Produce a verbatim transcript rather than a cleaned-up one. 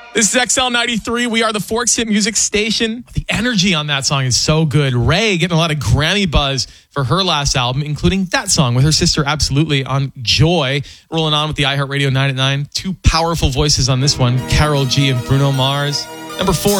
This is X L ninety-three. We are the Forks Hit Music Station. The energy on that song is so good. Ray getting a lot of Grammy buzz for her last album, including that song with her sister Absolutely on Joy. Rolling on with the iHeartRadio nine at nine. Two powerful voices on this one, Karol G and Bruno Mars. Number four.